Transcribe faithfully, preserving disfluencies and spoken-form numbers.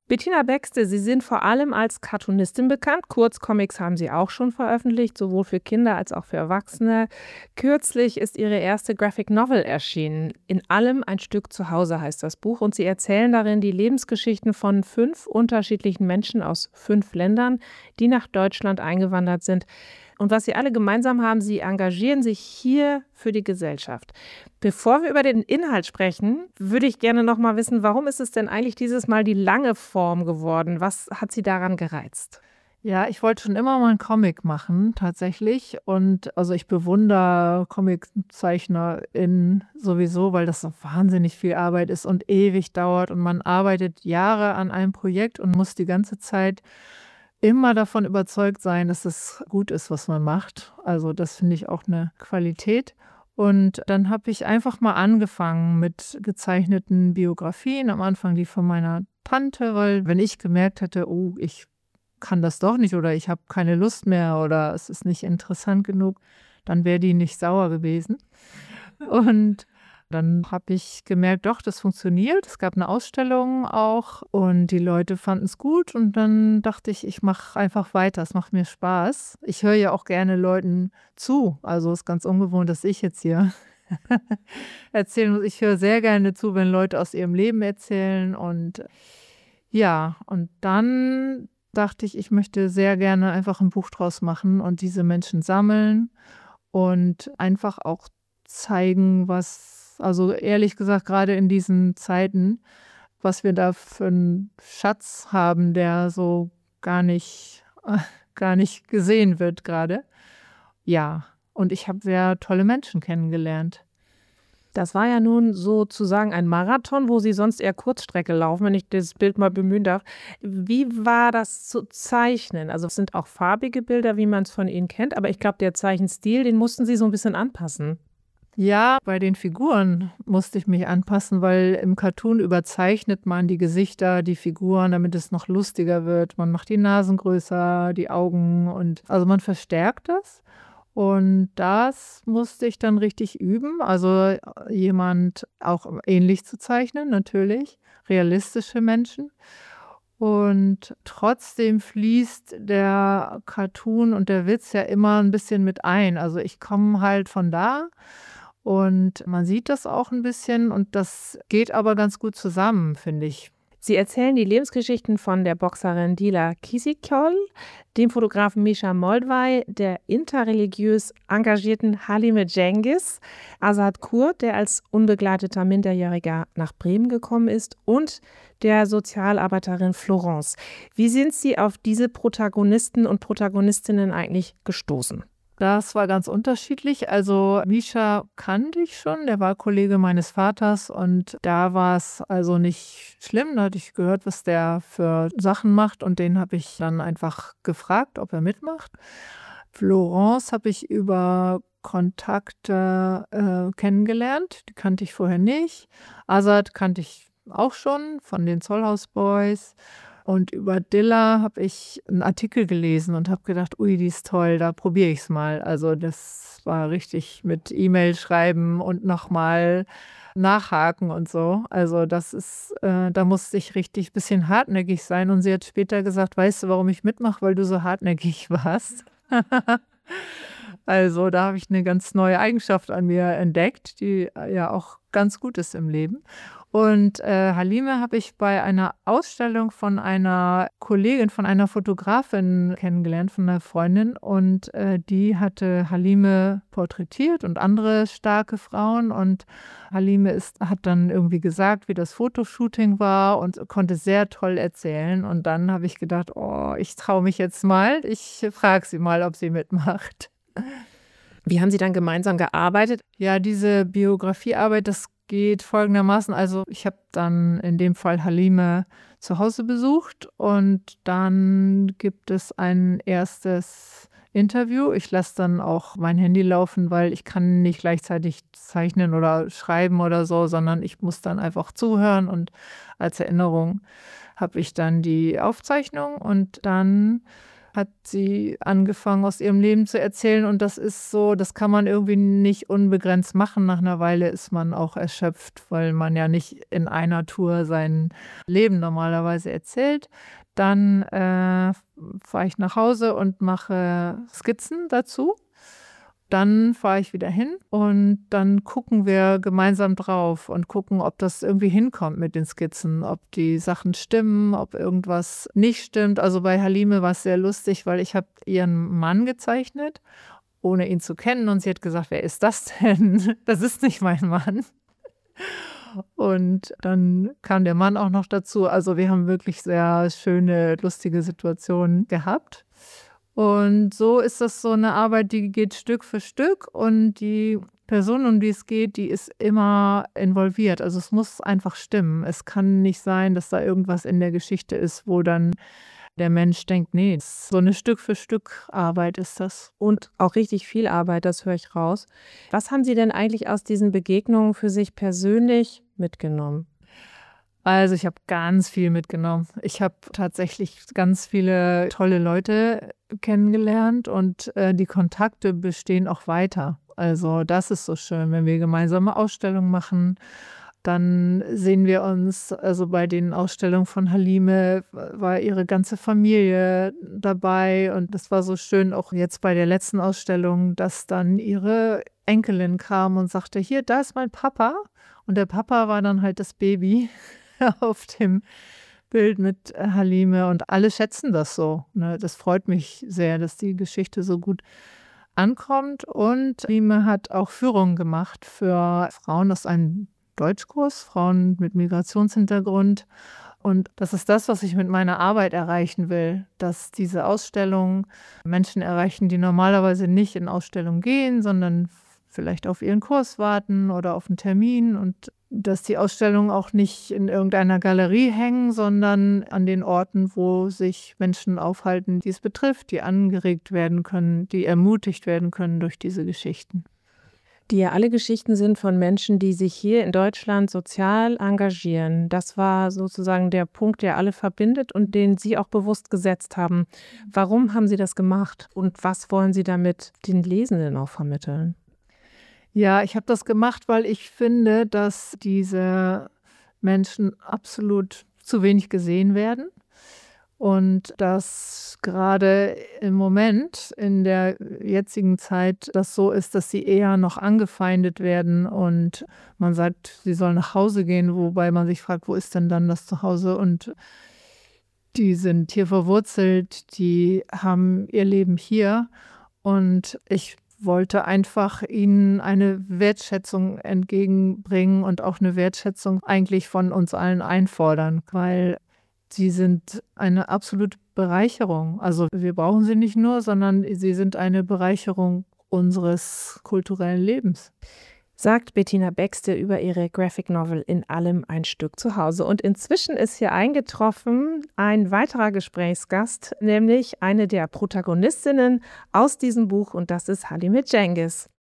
Bettina Baxte, Sie sind vor allem als Cartoonistin bekannt. Kurzcomics haben Sie auch schon veröffentlicht, sowohl für Kinder als auch für Erwachsene. Kürzlich ist Ihre erste Graphic Novel erschienen. In allem ein Stück zu Hause heißt das Buch. Und Sie erzählen darin die Lebensgeschichten von fünf unterschiedlichen Menschen aus fünf Ländern, die nach Deutschland eingewandert sind. Und was sie alle gemeinsam haben, sie engagieren sich hier für die Gesellschaft. Bevor wir über den Inhalt sprechen, würde ich gerne noch mal wissen, warum ist es denn eigentlich dieses Mal die lange Form geworden? Was hat Sie daran gereizt? Ja, ich wollte schon immer mal einen Comic machen, tatsächlich. Und also ich bewundere ComiczeichnerInnen sowieso, weil das so wahnsinnig viel Arbeit ist und ewig dauert. Und man arbeitet Jahre an einem Projekt und muss die ganze Zeit immer davon überzeugt sein, dass es gut ist, was man macht. Also das finde ich auch eine Qualität. Und dann habe ich einfach mal angefangen mit gezeichneten Biografien. Am Anfang die von meiner Tante, weil wenn ich gemerkt hätte, oh, ich kann das doch nicht oder ich habe keine Lust mehr oder es ist nicht interessant genug, dann wäre die nicht sauer gewesen. Und dann habe ich gemerkt, doch, das funktioniert. Es gab eine Ausstellung auch und die Leute fanden es gut. Und dann dachte ich, ich mache einfach weiter. Es macht mir Spaß. Ich höre ja auch gerne Leuten zu. Also es ist ganz ungewohnt, dass ich jetzt hier erzählen muss. Ich höre sehr gerne zu, wenn Leute aus ihrem Leben erzählen. Und ja, und dann dachte ich, ich möchte sehr gerne einfach ein Buch draus machen und diese Menschen sammeln und einfach auch zeigen, was Also ehrlich gesagt, gerade in diesen Zeiten, was wir da für einen Schatz haben, der so gar nicht, äh, gar nicht gesehen wird gerade. Ja, und ich habe sehr tolle Menschen kennengelernt. Das war ja nun sozusagen ein Marathon, wo Sie sonst eher Kurzstrecke laufen, wenn ich das Bild mal bemühen darf. Wie war das zu zeichnen? Also es sind auch farbige Bilder, wie man es von Ihnen kennt, aber ich glaube, der Zeichenstil, den mussten Sie so ein bisschen anpassen. Ja, bei den Figuren musste ich mich anpassen, weil im Cartoon überzeichnet man die Gesichter, die Figuren, damit es noch lustiger wird. Man macht die Nasen größer, die Augen und also man verstärkt das. Und das musste ich dann richtig üben. Also jemand auch ähnlich zu zeichnen, natürlich, realistische Menschen. Und trotzdem fließt der Cartoon und der Witz ja immer ein bisschen mit ein. Also ich komme halt von da. Und man sieht das auch ein bisschen und das geht aber ganz gut zusammen, finde ich. Sie erzählen die Lebensgeschichten von der Boxerin Dila Kisiköl, dem Fotografen Misha Moldvay, der interreligiös engagierten Halime Cengiz, Azad Kurt, der als unbegleiteter Minderjähriger nach Bremen gekommen ist, und der Sozialarbeiterin Florence. Wie sind Sie auf diese Protagonisten und Protagonistinnen eigentlich gestoßen? Das war ganz unterschiedlich. Also Misha kannte ich schon, der war Kollege meines Vaters und da war es also nicht schlimm. Da hatte ich gehört, was der für Sachen macht und den habe ich dann einfach gefragt, ob er mitmacht. Florence habe ich über Kontakte äh, kennengelernt, die kannte ich vorher nicht. Azad kannte ich auch schon von den Zollhaus Boys. Und über Dilla habe ich einen Artikel gelesen und habe gedacht, ui, die ist toll, da probiere ich es mal. Also das war richtig mit E-Mail schreiben und nochmal nachhaken und so. Also das ist, äh, da musste ich richtig ein bisschen hartnäckig sein. Und sie hat später gesagt, weißt du, warum ich mitmache? Weil du so hartnäckig warst. Also da habe ich eine ganz neue Eigenschaft an mir entdeckt, die ja auch ganz gut ist im Leben. Und äh, Halime habe ich bei einer Ausstellung von einer Kollegin, von einer Fotografin kennengelernt, von einer Freundin. Und äh, die hatte Halime porträtiert und andere starke Frauen. Und Halime ist, hat dann irgendwie gesagt, wie das Fotoshooting war und konnte sehr toll erzählen. Und dann habe ich gedacht, oh, ich traue mich jetzt mal. Ich frage sie mal, ob sie mitmacht. Wie haben Sie dann gemeinsam gearbeitet? Ja, diese Biografiearbeit, das geht folgendermaßen. Also ich habe dann in dem Fall Halime zu Hause besucht und dann gibt es ein erstes Interview. Ich lasse dann auch mein Handy laufen, weil ich kann nicht gleichzeitig zeichnen oder schreiben oder so, sondern ich muss dann einfach zuhören und als Erinnerung habe ich dann die Aufzeichnung und dann hat sie angefangen, aus ihrem Leben zu erzählen. Und das ist so, das kann man irgendwie nicht unbegrenzt machen. Nach einer Weile ist man auch erschöpft, weil man ja nicht in einer Tour sein Leben normalerweise erzählt. Dann äh, fahre ich nach Hause und mache Skizzen dazu. Dann fahre ich wieder hin und dann gucken wir gemeinsam drauf und gucken, ob das irgendwie hinkommt mit den Skizzen, ob die Sachen stimmen, ob irgendwas nicht stimmt. Also bei Halime war es sehr lustig, weil ich habe ihren Mann gezeichnet, ohne ihn zu kennen. Und sie hat gesagt, wer ist das denn? Das ist nicht mein Mann. Und dann kam der Mann auch noch dazu. Also wir haben wirklich sehr schöne, lustige Situationen gehabt. Und so ist das so eine Arbeit, die geht Stück für Stück und die Person, um die es geht, die ist immer involviert. Also es muss einfach stimmen. Es kann nicht sein, dass da irgendwas in der Geschichte ist, wo dann der Mensch denkt, nee, so eine Stück für Stück Arbeit ist das. Und auch richtig viel Arbeit, das höre ich raus. Was haben Sie denn eigentlich aus diesen Begegnungen für sich persönlich mitgenommen? Also ich habe ganz viel mitgenommen. Ich habe tatsächlich ganz viele tolle Leute kennengelernt und äh, die Kontakte bestehen auch weiter. Also das ist so schön, wenn wir gemeinsame Ausstellungen machen. Dann sehen wir uns, also bei den Ausstellungen von Halime war ihre ganze Familie dabei und das war so schön, auch jetzt bei der letzten Ausstellung, dass dann ihre Enkelin kam und sagte, hier, da ist mein Papa. Und der Papa war dann halt das Baby auf dem Bild mit Halime und alle schätzen das so. Ne? Das freut mich sehr, dass die Geschichte so gut ankommt. Und Halime hat auch Führungen gemacht für Frauen aus einem Deutschkurs, Frauen mit Migrationshintergrund. Und das ist das, was ich mit meiner Arbeit erreichen will, dass diese Ausstellungen Menschen erreichen, die normalerweise nicht in Ausstellungen gehen, sondern vielleicht auf ihren Kurs warten oder auf einen Termin und dass die Ausstellungen auch nicht in irgendeiner Galerie hängen, sondern an den Orten, wo sich Menschen aufhalten, die es betrifft, die angeregt werden können, die ermutigt werden können durch diese Geschichten. Die ja alle Geschichten sind von Menschen, die sich hier in Deutschland sozial engagieren. Das war sozusagen der Punkt, der alle verbindet und den Sie auch bewusst gesetzt haben. Warum haben Sie das gemacht und was wollen Sie damit den Lesenden auch vermitteln? Ja, ich habe das gemacht, weil ich finde, dass diese Menschen absolut zu wenig gesehen werden und dass gerade im Moment in der jetzigen Zeit das so ist, dass sie eher noch angefeindet werden und man sagt, sie sollen nach Hause gehen, wobei man sich fragt, wo ist denn dann das Zuhause? Und die sind hier verwurzelt, die haben ihr Leben hier und ich wollte einfach ihnen eine Wertschätzung entgegenbringen und auch eine Wertschätzung eigentlich von uns allen einfordern, weil sie sind eine absolute Bereicherung. Also wir brauchen sie nicht nur, sondern sie sind eine Bereicherung unseres kulturellen Lebens. Sagt Bettina Baxter über ihre Graphic Novel In allem ein Stück zu Hause. Und inzwischen ist hier eingetroffen ein weiterer Gesprächsgast, nämlich eine der Protagonistinnen aus diesem Buch und das ist Halime Cengiz.